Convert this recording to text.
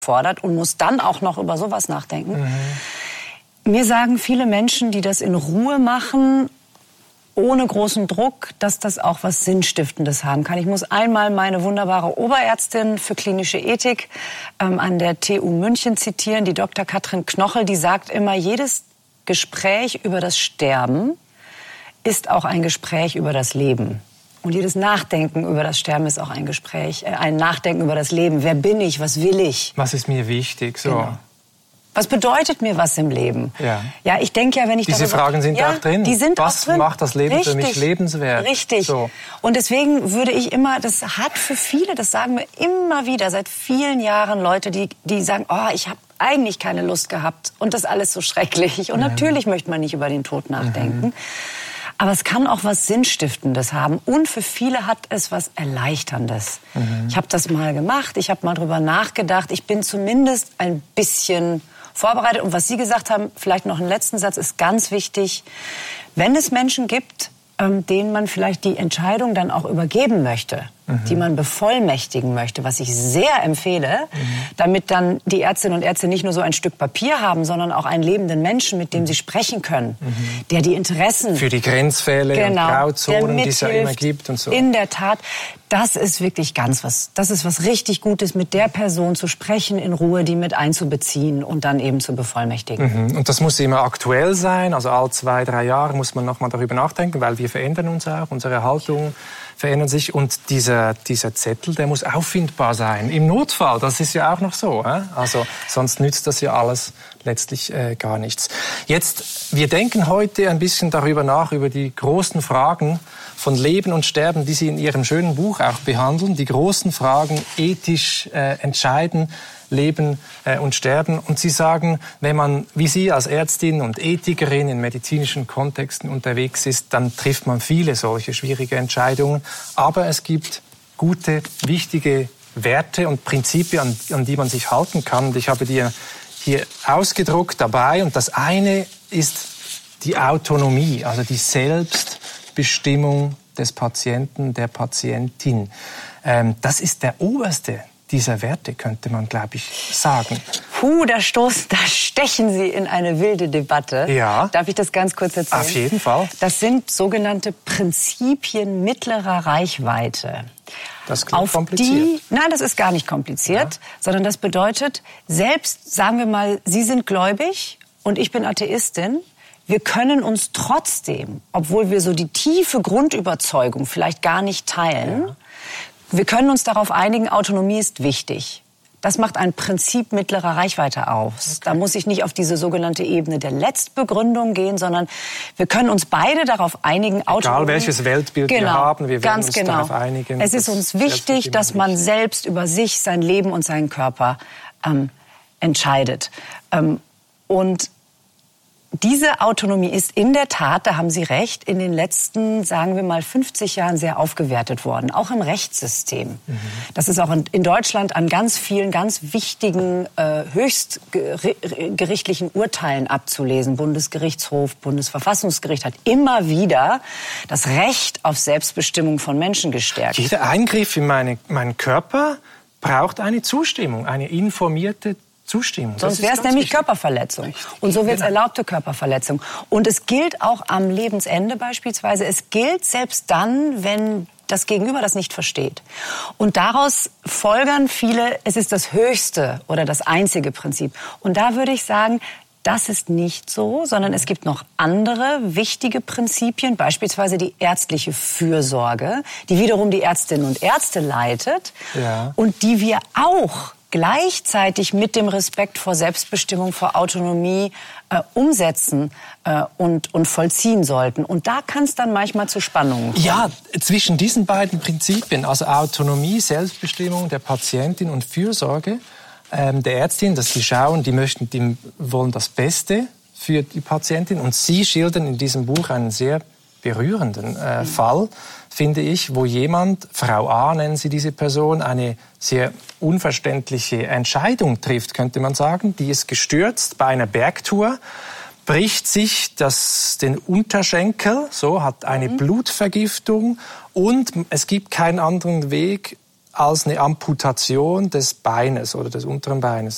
fordert und muss dann auch noch über sowas nachdenken. Mir sagen viele Menschen, die das in Ruhe machen, ohne großen Druck, dass das auch was Sinnstiftendes haben kann. Ich muss einmal meine wunderbare Oberärztin für klinische Ethik an der TU München zitieren, die Dr. Katrin Knochel, die sagt immer, jedes Gespräch über das Sterben ist auch ein Gespräch über das Leben. Und jedes Nachdenken über das Sterben ist auch ein Gespräch, ein Nachdenken über das Leben. Wer bin ich? Was will ich? Was ist mir wichtig? So. Genau. Was bedeutet mir was im Leben? Ja, ich denke ja, wenn ich diese Fragen sind auch drin. Die sind was auch drin. Macht das Leben für mich lebenswert? Richtig. So. Und deswegen würde ich immer, das hat für viele, das sagen wir immer wieder, seit vielen Jahren Leute, die sagen, oh, ich habe eigentlich keine Lust gehabt und das ist alles so schrecklich. Und natürlich möchte man nicht über den Tod nachdenken. Aber es kann auch was Sinnstiftendes haben. Und für viele hat es was Erleichterndes. Ich habe das mal gemacht, ich habe mal drüber nachgedacht. Ich bin zumindest ein bisschen vorbereitet. Und was Sie gesagt haben, vielleicht noch einen letzten Satz, ist ganz wichtig. Wenn es Menschen gibt, denen man vielleicht die Entscheidung dann auch übergeben möchte, die man bevollmächtigen möchte, was ich sehr empfehle, damit dann die Ärztinnen und Ärzte nicht nur so ein Stück Papier haben, sondern auch einen lebenden Menschen, mit dem sie sprechen können, der die Interessen... Für die Grenzfälle und Grauzonen, die es ja immer gibt und so. In der Tat, das ist wirklich das ist was richtig Gutes, mit der Person zu sprechen, in Ruhe die mit einzubeziehen und dann eben zu bevollmächtigen. Und das muss immer aktuell sein, also alle 2-3 Jahre muss man nochmal darüber nachdenken, weil wir verändern uns auch, unsere Haltung verändern sich und dieser Zettel, der muss auffindbar sein. Im Notfall, das ist ja auch noch so. Also sonst nützt das ja alles letztlich gar nichts. Jetzt, wir denken heute ein bisschen darüber nach, über die großen Fragen von Leben und Sterben, die Sie in Ihrem schönen Buch auch behandeln. Die großen Fragen, ethisch entscheiden, Leben und Sterben. Und Sie sagen, wenn man wie Sie als Ärztin und Ethikerin in medizinischen Kontexten unterwegs ist, dann trifft man viele solche schwierige Entscheidungen. Aber es gibt gute, wichtige Werte und Prinzipien, an die man sich halten kann. Und ich habe die hier ausgedruckt dabei. Und das eine ist die Autonomie, also die Selbstbestimmung des Patienten, der Patientin. Das ist der oberste dieser Werte, könnte man, glaube ich, sagen. Da stechen Sie in eine wilde Debatte. Ja. Darf ich das ganz kurz erzählen? Auf jeden Fall. Das sind sogenannte Prinzipien mittlerer Reichweite. Das klingt kompliziert. Nein, das ist gar nicht kompliziert, sondern das bedeutet, selbst, sagen wir mal, Sie sind gläubig und ich bin Atheistin, wir können uns trotzdem, obwohl wir so die tiefe Grundüberzeugung vielleicht gar nicht teilen, wir können uns darauf einigen, Autonomie ist wichtig. Das macht ein Prinzip mittlerer Reichweite aus. Okay. Da muss ich nicht auf diese sogenannte Ebene der Letztbegründung gehen, sondern wir können uns beide darauf einigen, Autonomie... Egal welches Weltbild wir haben, wir werden uns darauf einigen. Es ist uns wichtig, dass man selbst über sich, sein Leben und seinen Körper entscheidet. Und diese Autonomie ist in der Tat, da haben Sie recht, in den letzten, sagen wir mal, 50 Jahren sehr aufgewertet worden, auch im Rechtssystem. Das ist auch in Deutschland an ganz vielen, ganz wichtigen, höchstgerichtlichen Urteilen abzulesen. Bundesgerichtshof, Bundesverfassungsgericht hat immer wieder das Recht auf Selbstbestimmung von Menschen gestärkt. Jeder Eingriff in meinen Körper braucht eine Zustimmung, eine informierte Zustimmung. Sonst wäre es nämlich wichtig. Körperverletzung. Und so wird es erlaubte Körperverletzung. Und es gilt auch am Lebensende beispielsweise. Es gilt selbst dann, wenn das Gegenüber das nicht versteht. Und daraus folgern viele, es ist das höchste oder das einzige Prinzip. Und da würde ich sagen, das ist nicht so, sondern es gibt noch andere wichtige Prinzipien, beispielsweise die ärztliche Fürsorge, die wiederum die Ärztinnen und Ärzte leitet und die wir auch gleichzeitig mit dem Respekt vor Selbstbestimmung, vor Autonomie umsetzen und vollziehen sollten. Und da kann es dann manchmal zu Spannungen kommen. Ja, zwischen diesen beiden Prinzipien, also Autonomie, Selbstbestimmung der Patientin und Fürsorge der Ärztin, dass sie schauen, die wollen das Beste für die Patientin. Und Sie schildern in diesem Buch einen sehr berührenden Fall, finde ich, wo jemand, Frau A nennen Sie diese Person, eine sehr unverständliche Entscheidung trifft, könnte man sagen. Die ist gestürzt bei einer Bergtour, bricht sich den Unterschenkel, hat eine Blutvergiftung und es gibt keinen anderen Weg als eine Amputation des Beines oder des unteren Beines.